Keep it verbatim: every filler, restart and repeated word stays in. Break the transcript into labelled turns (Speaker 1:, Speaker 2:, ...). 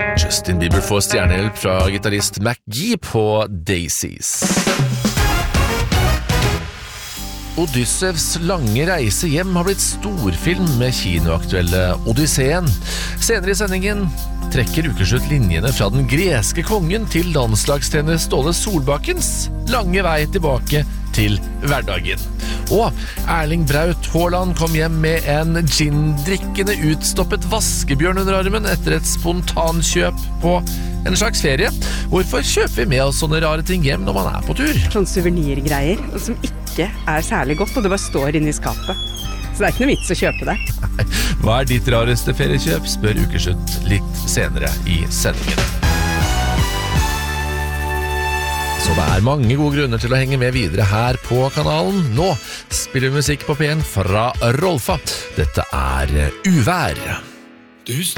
Speaker 1: Justin Bieber får stjernehjelp fra gitarist McGee på Daisies. Odyssevs lange reise hjem har blitt storfilm med kinoaktuelle Odysseen. Senere i sendingen trekker Ukeslutt linjene fra den greske kongen til landslagstrener Ståle Solbakkens lange vei tilbake til hverdagen. Og Erling Braut Haaland kom hjem med en gin-drikkende utstoppet vaskebjørn under armen etter et spontankjøp på en slags ferie. Hvorfor kjøper vi med oss sånne rare ting hjem når man er på tur?
Speaker 2: Sånne souvenirgreier som ikke er særlig godt, og det bare står inne i skapet. Så det er ikke noe vits å kjøpe det.
Speaker 1: Hva er ditt rareste feriekjøp? Spør Ukeslutt litt senere i sendingen. Så det er mange gode grunner til å henge med videre her på kanalen. Nå spiller vi musikk på P en fra Rolfa. Dette er Uvær. Du